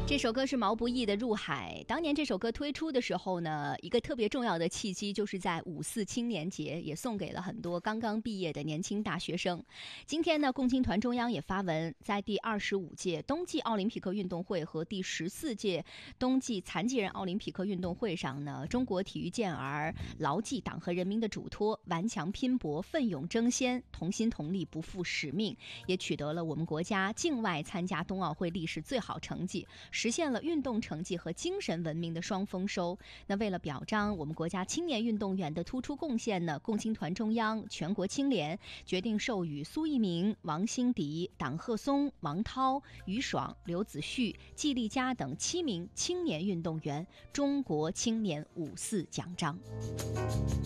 这首歌是毛不易的《入海》。当年这首歌推出的时候呢，一个特别重要的契机就是在5·4青年节，也送给了很多刚刚毕业的年轻大学生。今天呢，共青团中央也发文，在第25届冬季奥林匹克运动会和第14届冬季残疾人奥林匹克运动会上呢，中国体育健儿牢记党和人民的嘱托，顽强拼搏，奋勇争先，同心同力，不负使命，也取得了我们国家境外参加冬奥会历史最好成绩，实现了运动成绩和精神文明的双丰收。那为了表彰我们国家青年运动员的突出贡献呢，共青团中央、全国青联决定授予苏一鸣、王兴迪、党鹤松、王涛、于爽、刘子旭、季丽佳等7名青年运动员中国青年5·4奖章。